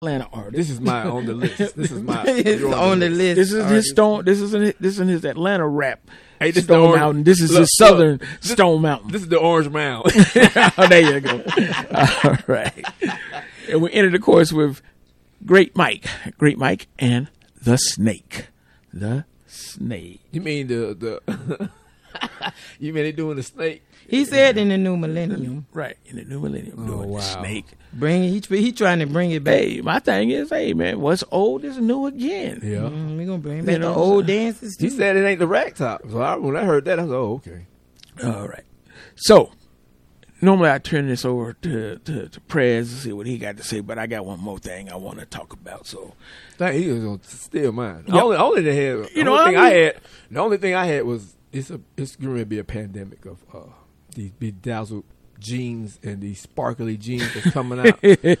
Atlanta artist. This is my on the list. This is my It's on the list. This is his Stone. This isn't his Atlanta rap. Hey, this Stone the Mountain. This is his southern Stone Mountain. This is the Orange Mound. Oh, there you go. All right. And we ended the course with Great Mike, and the Snake. The Snake. You mean the you mean they doing the snake? He said in the new millennium. Right, in the new millennium. Oh, Doing wow. the Snake. He trying to bring it back. Hey, my thing is, hey, man, what's old is new again. Yeah. We're going to bring back You know the what I'm old saying? dances, too. He said it ain't the rag top. So when I heard that, I was oh, okay. All right. So, normally I turn this over to Prez to see what he got to say, but I got one more thing I want to talk about. So, He was gonna steal mine. Yep. The only thing I had was it's going to be a pandemic of these bedazzled jeans and these sparkly jeans that's coming out.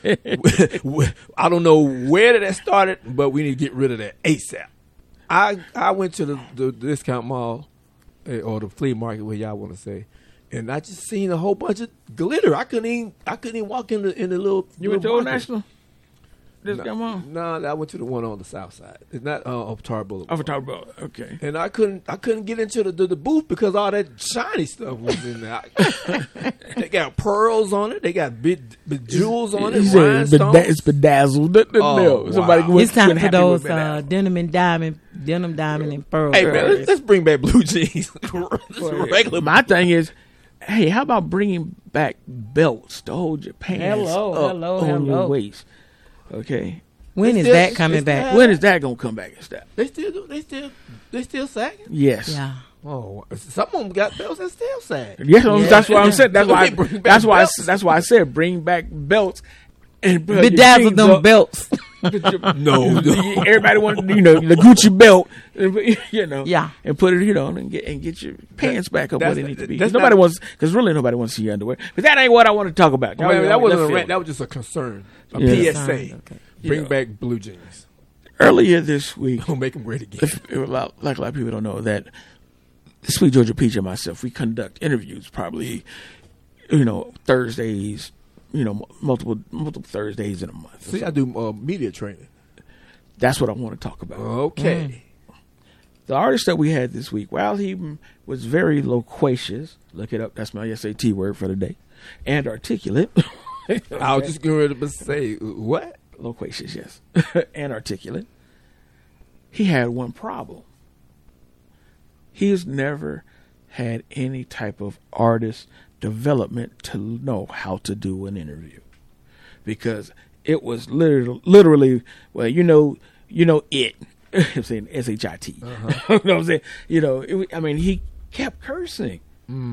I don't know where that started, but we need to get rid of that ASAP. I went to the discount mall or the flea market, where y'all want to say, and I just seen a whole bunch of glitter. I couldn't even walk in the little. you went to little Old market. National? Come on. No, I went to the one on the south side. It's not up Tar Boulevard. Over top about okay. And I couldn't get into the booth because all that shiny stuff was in there. They got pearls on it. They got big jewels on it. He said Rhinestones. it's bedazzled. Oh, Somebody wow. It's time wasn't for happy those with it. denim, diamond, and pearl. Hey man, girls. let's bring back blue jeans. Regular. My thing is, hey, how about bringing back belts to hold your pants on your hello. waist? Okay. When is that coming back? When is that gonna come back and stuff? They still sagging. Yes. Yeah. Oh, some of them got belts that still sag. Yes, Yeah. that's why I'm saying. That's So why. they bring back That's why. belts. That's why I said bring back belts and put your Bedazzle jeans them up. belts. No. Everybody wants, the Gucci belt, Yeah. and put it, and get your pants back up where that's they not- need to be. that's Nobody not- wants, because really nobody wants to see your underwear. But that ain't what I want to talk about. That wasn't a Left rant. field. That was just a concern. A Yeah. PSA. Okay. Bring Yeah. back blue jeans. Earlier this week, Don't make them wear it again. like a lot of people don't know that Sweet Georgia Peach and myself, we conduct interviews probably, Thursdays, multiple Thursdays in a month. See, I do media training. That's what I want to talk about. Okay. The artist that we had this week, while he was very loquacious, look it up, that's my SAT word for the day, and articulate. I was just going to say, what? Loquacious, yes. And articulate. He had one problem. He has never had any type of artist development to know how to do an interview. Because it was literally well, it. I'm saying SHIT. You know what I'm saying? He kept cursing.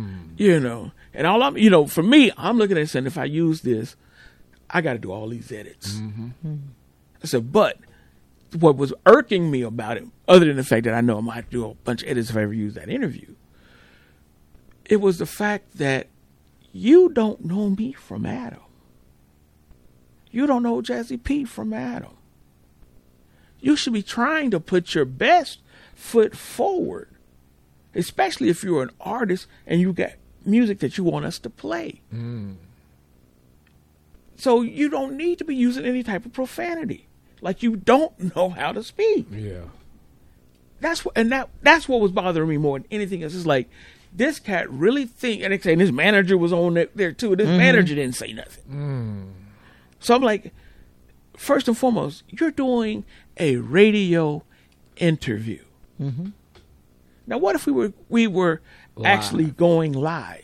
And all for me, I'm looking at it saying, if I use this, I got to do all these edits. I said, but what was irking me about it, other than the fact that I know I might have to do a bunch of edits if I ever use that interview, it was the fact that you don't know me from Adam. You don't know Jazzy P from Adam. You should be trying to put your best foot forward, especially if you're an artist and you got music that you want us to play. So you don't need to be using any type of profanity. Like you don't know how to speak. Yeah. That's what was bothering me more than anything else. It's like this cat really think, and they saying his manager was on there too. This manager didn't say nothing. So I'm like, first and foremost, you're doing a radio interview. Now, what if we were actually going live?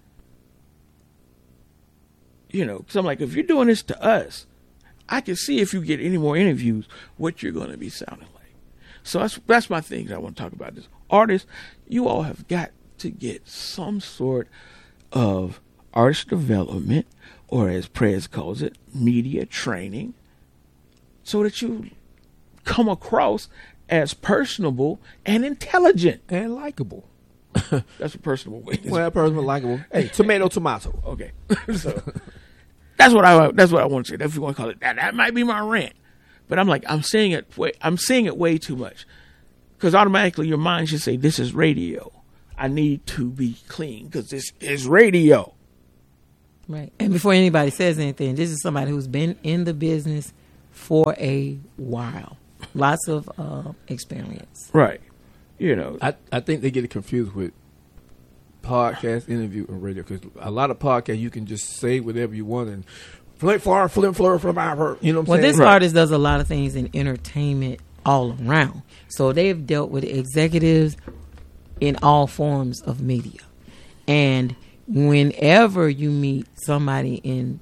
Because I'm like, if you're doing this to us, I can see if you get any more interviews, what you're going to be sounding like. So that's my thing that I want to talk about. This artists, you all have got to get some sort of artist development, or as Prez calls it, media training, so that you come across as personable and intelligent And likable. That's a personable way. Well, personal likable. Hey, tomato. Okay, so that's what I want to say. If you want to call it that might be my rant. But I'm like, I'm seeing it way too much, because automatically your mind should say, "This is radio. I need to be clean because this is radio." Right. And before anybody says anything, this is somebody who's been in the business for a while. Lots of experience. Right. You know. I think they get it confused with podcast, interview, and radio, because a lot of podcasts you can just say whatever you want and flip, you know what I'm saying? Well, this artist does a lot of things in entertainment all around. So they've dealt with executives in all forms of media. And whenever you meet somebody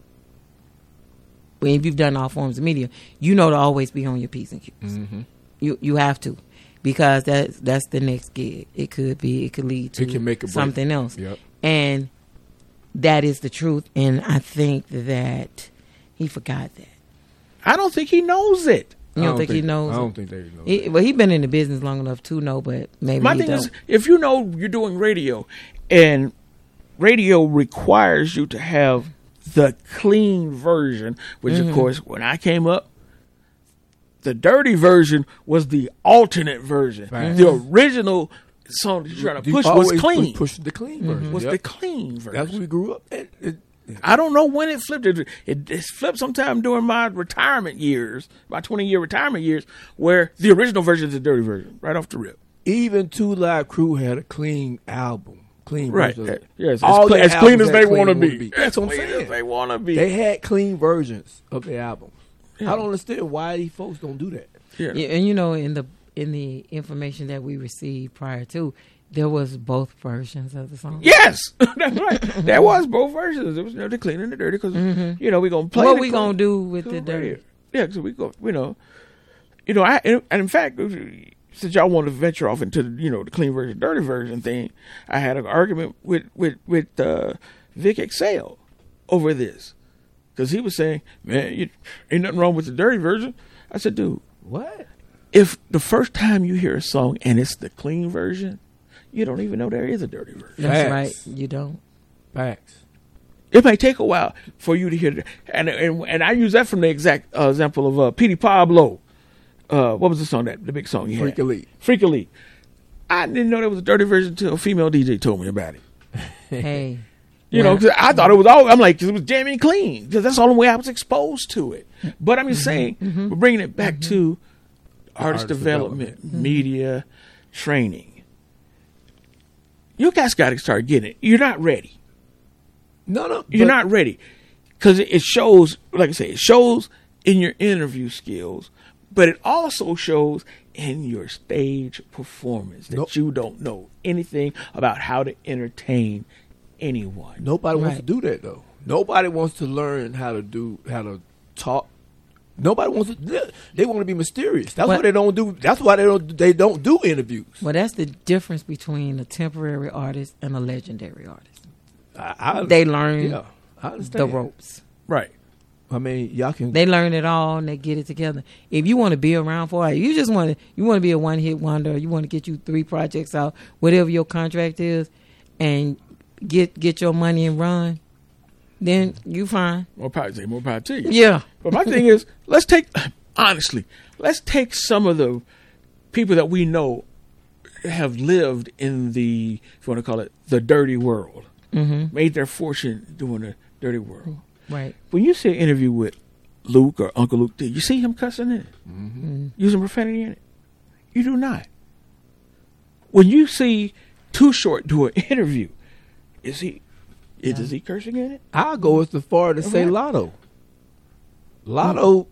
if you've done all forms of media, you know to always be on your P's and Q's. Mm-hmm. You have to, because that's the next gig. It could lead to it can make a something else. Yep. And that is the truth. And I think that he forgot that. I don't think he knows it. You don't think he knows? I don't think they know. Well, he's been in the business long enough to know, but maybe my thing is, if you know you're doing radio, and radio requires you to have the clean version, which of course, when I came up, the dirty version was the alternate version. Right. The original song that you're trying to push was clean. Push the clean version. Was the clean version. That's what we grew up at. I don't know when it flipped. It flipped sometime during my retirement years, my 20-year retirement years, where the original version is the dirty version, right off the rip. Even Two Live Crew had a clean album. Clean right. version. Yes, as clean as they want to be. That's what I'm saying. They want to be. They had clean versions of the albums. Yeah. I don't understand why these folks don't do that. Yeah, and you know, in the information that we received prior to, there was both versions of the song. Yes, that's right. There was both versions. There was the clean and the dirty, because you know, we're gonna play. What we gonna do with the dirty? Yeah, because we go. And in fact, since y'all want to venture off into the clean version, dirty version thing, I had an argument with Vic Excel over this, because he was saying, "Man, ain't nothing wrong with the dirty version." I said, "Dude, what? If the first time you hear a song and it's the clean version, you don't even know there is a dirty version." That's right. You don't. Facts. It may take a while for you to hear it. And I use that from the exact example of Petey Pablo. What was the song, the big song he had? Freak Elite. I didn't know there was a dirty version until a female DJ told me about it. Hey. Cause I thought it was all, I'm like, 'cause it was jamming clean. Because that's the only way I was exposed to it. But I'm just saying, we're bringing it back to artist development, media, training. You guys got to start getting it. You're not ready. No. You're not ready. Because it shows, like I say, it shows in your interview skills, but it also shows in your stage performance that you don't know anything about how to entertain anyone. Nobody wants to do that, though. Nobody wants to learn how to talk. Nobody wants to. They want to be mysterious. That's why they don't do. That's why they don't do interviews. Well, that's the difference between a temporary artist and a legendary artist. They learn the ropes. Right. I mean, y'all can. They learn it all and they get it together. If you want to be around for it, you want to be a one-hit wonder. You want to get you 3 projects out, whatever your contract is, and get your money and run. Then you fine. More power to you. Yeah. But my thing is, let's take some of the people that we know have lived in the, if you want to call it, the dirty world, made their fortune doing the dirty world. Right. When you see an interview with Luke or Uncle Luke, you see him cussing in it, using profanity in it? You do not. When you see Too Short do an interview, is he cursing in it? I'll go as far to say Lotto. Lotto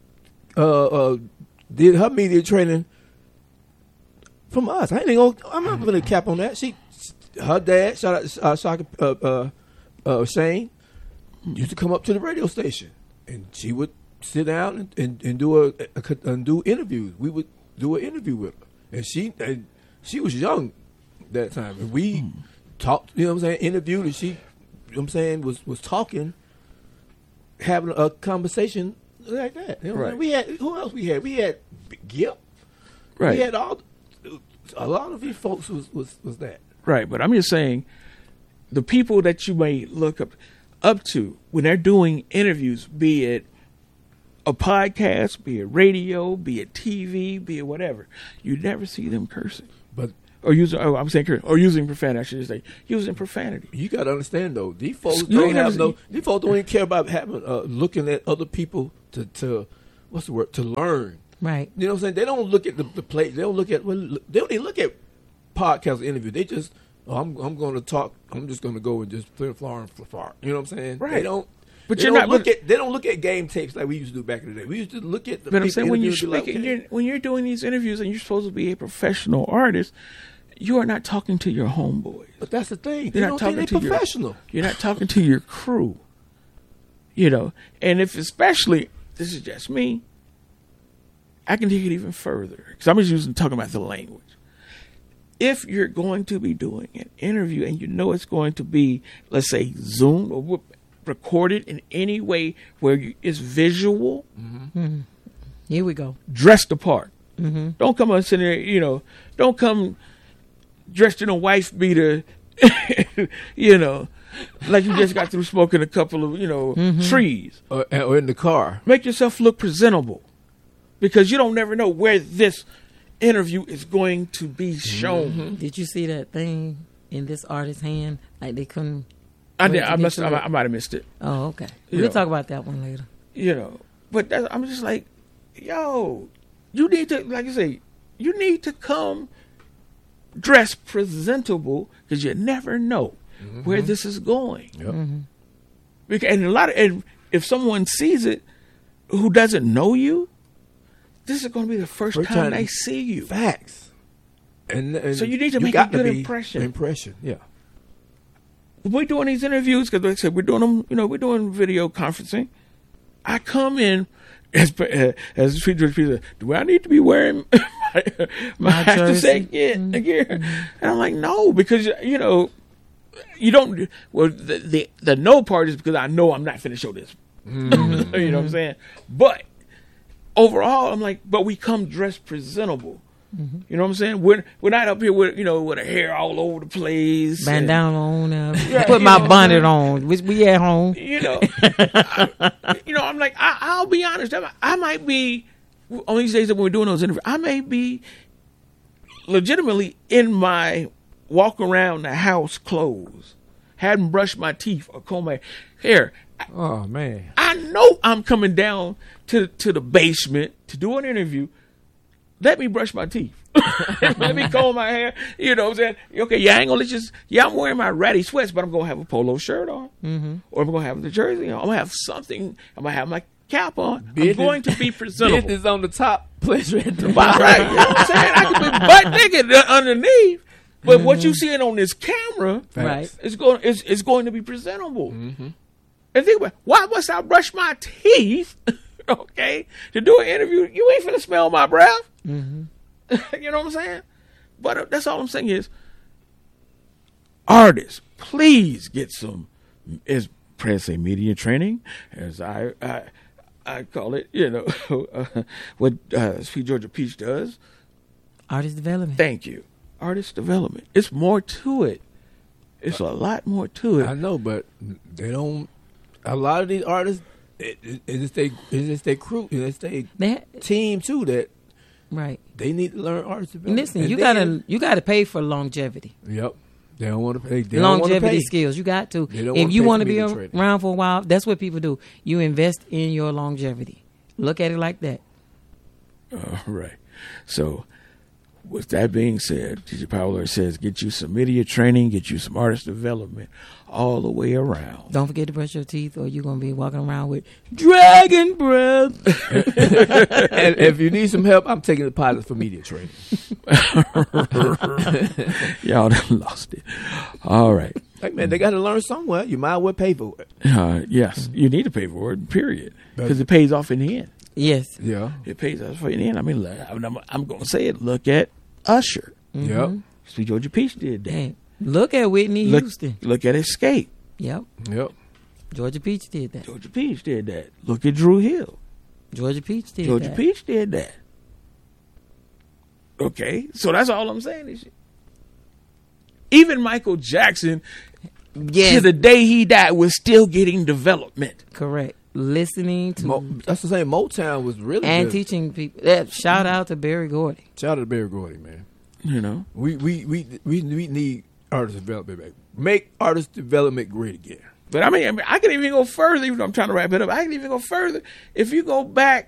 did her media training from us. I'm not going to cap on that. Her dad, shout out Shane, used to come up to the radio station, and she would sit down and do interviews. We would do an interview with her, and she was young that time, and we talked. You know what I'm saying? Interviewed, and she, you know what I'm saying, was talking, having a conversation like that. You know what I mean? We had, who else we had? We had Gip. Right. We had a lot of these folks was that. Right, but I'm just saying, the people that you may look up to when they're doing interviews, be it a podcast, be it radio, be it TV, be it whatever, you never see them cursing. Or using profanity. I should say using profanity. You got to understand though, these folks don't even care about having looking at other people to what's the word, to learn. Right. You know what I'm saying? They don't look at the play. They don't look at, they don't even look at podcast interview. They just, I'm going to talk. I'm just going to go and just play the floor and flip. You know what I'm saying? Right. They don't. But they you're don't not. look at. They don't look at game tapes like we used to do back in the day. We used to look at the. But I'm saying when you're interview and be speaking, like, okay. when you're doing these interviews and you're supposed to be a professional artist, you are not talking to your homeboys. But that's the thing. They You're don't not think talking they to professional. You're not talking to your crew. You know, and if especially this is just me, I can take it even further because I'm just talking about the language. If you're going to be doing an interview and you know it's going to be, let's say, Zoom or recorded in any way where it's visual, Here we go. dress the part. Don't come out sitting there, you know, don't come dressed in a wife beater, you know, like you just got through smoking a couple of, you know, trees. Or in the car. Make yourself look presentable because you don't never know where this interview is going to be shown. Did you see that thing in this artist's hand? Like they couldn't. I wait to get might to it? have missed it, Oh, okay. You We'll know. talk about that one later. you know, but I'm just like, yo, you need to, like I say, you need to come dressed presentable because you never know where this is going. Yep. Because, and if someone sees it who doesn't know you, this is going to be the first First time time. they see you. Facts. And So you need to make got a good be impression. Impression. Yeah. We're doing these interviews because, like I said, we're doing them. You know, we're doing video conferencing. I come in as Sweet George Pizza. Do I need to be wearing my have to say jersey? gear? And I'm like, no, because you know, you don't. Well, the no part is because I know I'm not finna show this. You know what I'm saying? But overall, I'm like, but we come dressed presentable. You know what I'm saying? We're not up here with with a hair all over the place. Bandana on. Yeah, put you my know, bonnet on. We at home. You know, I'm like, I'll be honest. I might be on these days that when we're doing those interviews, I may be legitimately in my walk around the house clothes, hadn't brushed my teeth or combed my hair. Oh man. I know I'm coming down to the basement to do an interview. Let me brush my teeth. Let me comb my hair. You know what I'm saying? Okay, I ain't gonna let you. Yeah, I'm wearing my ratty sweats, but I'm gonna have a polo shirt on, or I'm gonna have the jersey on. I'm gonna have something. I'm gonna have my cap on. I'm going to be presentable. Business on the top, pleasure at the Right, bottom. you know what I'm saying? I could be butt naked underneath, but what you seeing on this camera, Right. it's going to be presentable. And think about why must I brush my teeth? Okay, to do an interview, you ain't finna smell my breath. You know what I'm saying? But that's all I'm saying is, artists, please get some, as press say, media training, as I call it. You know what Sweet Georgia Peach does. Artist development. Thank you, artist development. It's more to it. It's a lot more to it. I know, but they don't. A lot of these artists, it's their crew, it's their team too that Right. they need to learn artist And development. listen, And you gotta pay for longevity. Yep. They don't want to pay. They don't wanna Longevity pay. skills. You got to. They don't If wanna you pay want to for be media training. around for a while, that's what people do. You invest in your longevity. Look at it like that. All right. So, with that being said, DJ Power says, get you some media training, get you some artist development all the way around. Don't forget to brush your teeth, or you're gonna be walking around with dragon breath. And if you need some help, I'm taking the pilot for media training. Y'all done lost it. All right. Like, man, they got to learn somewhere. You might as well pay for it. Yes, you need to pay for it, period. Because it pays off in the end. Yes. Yeah. It pays off in the end. I mean, I'm going to say it. Look at Usher. Yep. Sweet Georgia Peach did that. Dang. Look at Whitney Houston. Look at Escape. Yep. Yep. Georgia Peach did that. Georgia Peach did that. Look at Drew Hill. Georgia Peach did Georgia that. Peach did that. Okay, so that's all I'm saying. Is even Michael Jackson, Yes. to the day he died, was still getting development. Correct. Listening to That's the same. Motown was really and good. teaching people. Shout out to Barry Gordy. Shout out to Barry Gordy, man. You know, We need artist development back. Make artist development great again. but I mean, I can even go further. Even though I'm trying to wrap it up, I can even go further. If you go back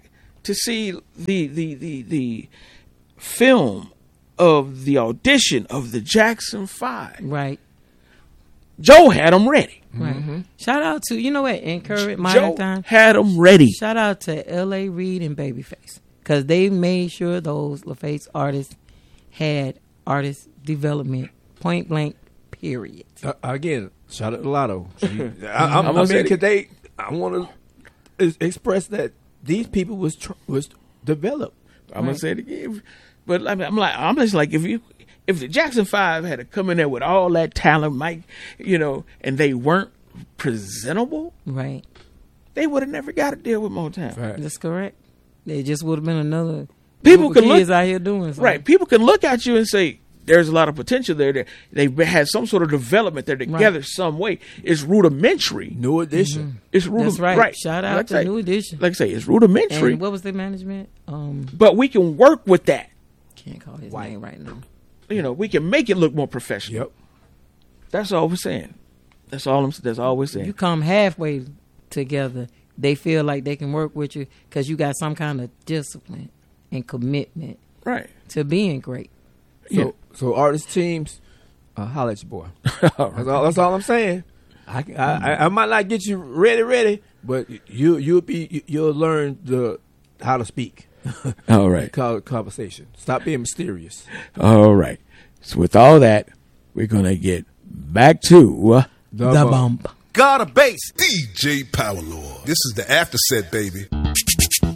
to see the film of the audition of the Jackson 5. Right. Joe had them ready. Right. Shout out to, you know what, Encourage Joe Modern Time. had them ready. Shout out to L.A. Reid and Babyface, because they made sure those LaFace artists had artist development, point blank, period. Again, shout out to Lotto. I want to express that these people was developed. I'm gonna say it again, but I'm just like, if the Jackson 5 had to come in there with all that talent, Mike, and they weren't presentable, Right. they would have never got a deal with Motown. Right. That's correct. They just would have been another People group of can look kids out here doing something. right. People can look at you and say there's a lot of potential there. They've had some sort of development. They're together some way. It's rudimentary. New Edition. It's That's right. Shout out Like to I say- New Edition. Like I say, it's rudimentary, And what was the management? but we can work with that. Can't call his White. name right now. We can make it look more professional. Yep. That's all we're saying. That's all we're saying. You come halfway together, they feel like they can work with you because you got some kind of discipline and commitment Right. to being great. So artist teams, holla at your boy. That's all I'm saying. I might not get you ready, but you'll learn how to speak. All right. Conversation. Stop being mysterious. All right. So with all that, we're going to get back to The bump. God of bass. DJ Power Lord. This is the after set, baby.